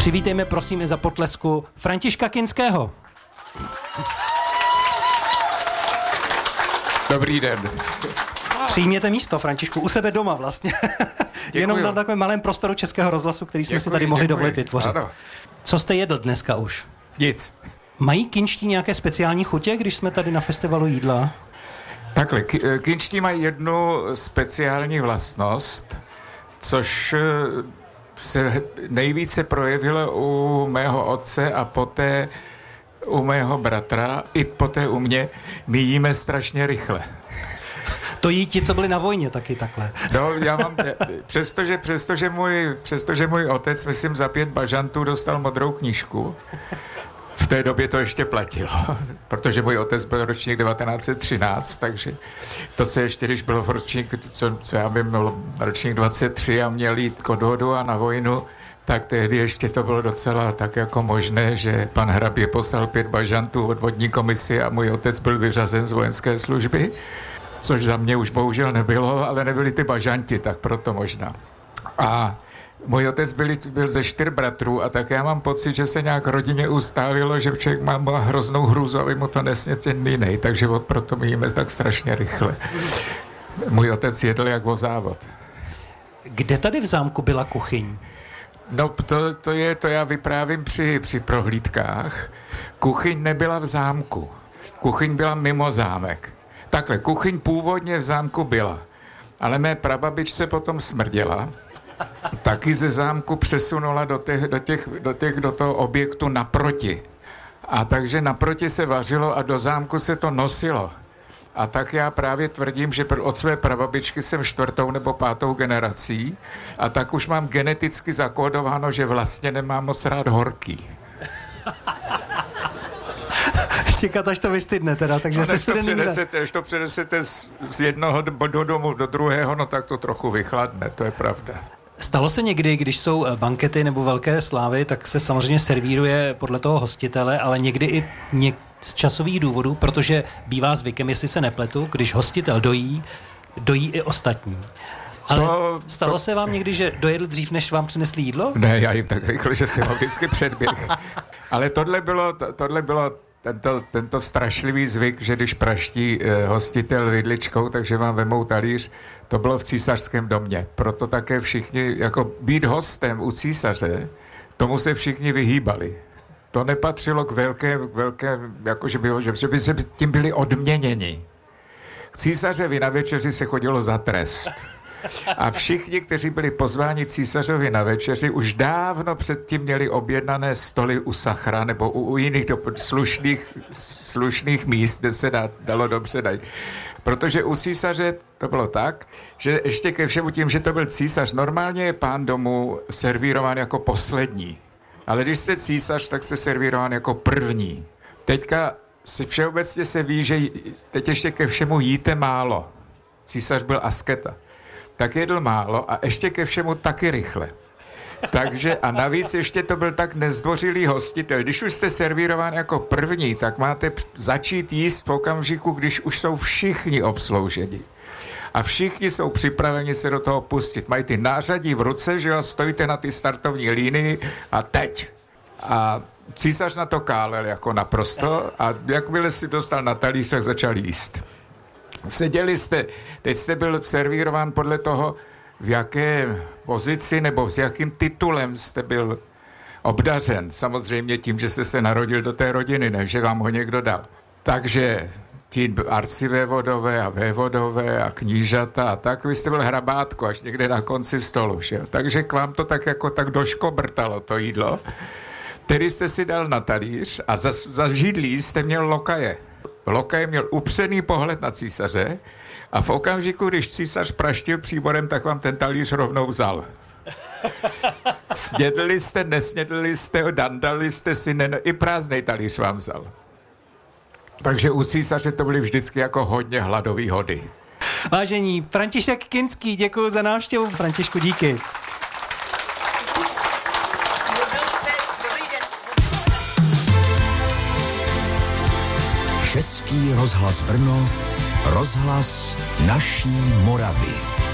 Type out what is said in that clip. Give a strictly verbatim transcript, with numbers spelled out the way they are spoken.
Přivítejme prosím i za potlesku Františka Kinského. Dobrý den. Přijměte místo, Františku, u sebe doma vlastně. Jenom na takovém malém prostoru Českého rozhlasu, který jsme děkuji, si tady mohli děkuji. dovolit vytvořit. Ano. Co jste jedl dneska už? Nic. Mají kinští nějaké speciální chutě, když jsme tady na festivalu jídla? Takhle, kinští mají jednu speciální vlastnost, což se nejvíce projevilo u mého otce a poté u mého bratra i poté u mě. My jíme strašně rychle. To jí ti, co byli na vojně, taky takhle. No, já mám, přestože, přestože, můj, přestože můj otec, myslím, za pět bažantů dostal modrou knížku, v té době to ještě platilo, protože můj otec byl ročník devatenáct set třináct, takže to se ještě, když bylo v ročník, co, co já vím, byl ročník dvacet tři a měl jít k odvodu a na vojnu, tak tehdy ještě to bylo docela tak jako možné, že pan hrabě poslal pět bažantů odvodní komisi a můj otec byl vyřazen z vojenské služby, což za mě už bohužel nebylo, ale nebyli ty bažanti, tak proto možná. A můj otec byl, byl ze čtyř bratrů a tak já mám pocit, že se nějak rodině ustálilo, že člověk má, má hroznou hrůzu, aby mu to nesně ten jiný, takže od proto my jíme tak strašně rychle. Můj otec jedl jak o závod. Kde tady v zámku byla kuchyň? No to, to je, to já vyprávím při, při prohlídkách. Kuchyň nebyla v zámku. Kuchyň byla mimo zámek. Takhle, kuchyň původně v zámku byla, ale mé prababičce potom smrděla, taky ze zámku přesunula do těch, do těch, do těch, do toho objektu naproti. A takže naproti se vařilo a do zámku se to nosilo. A tak já právě tvrdím, že od své prababičky jsem čtvrtou nebo pátou generací a tak už mám geneticky zakódováno, že vlastně nemám moc rád horký. Čekat, až to vystydne teda, takže no, se to přenesete, až to přenesete z, z jednoho do domu do druhého, no tak to trochu vychladne, to je pravda. Stalo se někdy, když jsou bankety nebo velké slávy, tak se samozřejmě servíruje podle toho hostitele, ale někdy i něk- z časových důvodů, protože bývá zvykem, jestli se nepletu, když hostitel dojí, dojí i ostatní. Ale to, stalo to... se vám někdy, že dojedl dřív, než vám přinesli jídlo? Ne, já jim tak rychle, že jsem ho vždycky předběh. Ale tohle bylo, tohle bylo tento, tento strašlivý zvyk, že když praští eh, hostitel vidličkou, takže vám vemou talíř, to bylo v císařském domě. Proto také všichni, jako být hostem u císaře, tomu se všichni vyhýbali. To nepatřilo k velké, velké jako že by, že by se tím byli odměněni. K císařovi na večeři se chodilo za trest. A všichni, kteří byli pozváni císařovi na večeři, už dávno předtím měli objednané stoly u Sachra nebo u, u jiných do, slušných, slušných míst, kde se dá, dalo dobře dát. Protože u císaře to bylo tak, že ještě ke všemu tím, že to byl císař, normálně je pán domu servírován jako poslední. Ale když jste císař, tak jste servírován jako první. Teďka se všeobecně se ví, že teď ještě ke všemu jíte málo. Císař byl asketa. Tak jedl málo a ještě ke všemu taky rychle. Takže a navíc ještě to byl tak nezdvořilý hostitel. Když už jste servírován jako první, tak máte začít jíst v okamžiku, když už jsou všichni obslouženi. A všichni jsou připraveni se do toho pustit. Mají ty nářadí v ruce, že jo, stojíte na ty startovní línii a teď. A císař na to kálel jako naprosto a jakmile si dostal na talíř, tak začal jíst. Seděli jste, teď jste byl servírován podle toho, v jaké pozici nebo s jakým titulem jste byl obdařen. Samozřejmě tím, že jste se narodil do té rodiny, ne, že vám ho někdo dal. Takže ti arcivévodové a vévodové a knížata a tak, vy jste byl hrabátko až někde na konci stolu, že jo. Takže k vám to tak jako tak doškobrtalo to jídlo, který jste si dal na talíř a za, za židlí jste měl lokaje. Lokaj měl upřený pohled na císaře a v okamžiku, když císař praštil příborem, tak vám ten talíř rovnou vzal. Snědli jste, nesnědli jste, dandali jste si, ne, i prázdnej talíř vám vzal. Takže u císaře to byly vždycky jako hodně hladový hody. Vážení, František Kinský, děkuji za návštěvu. Františku, díky. Český rozhlas Brno, rozhlas naší Moravy.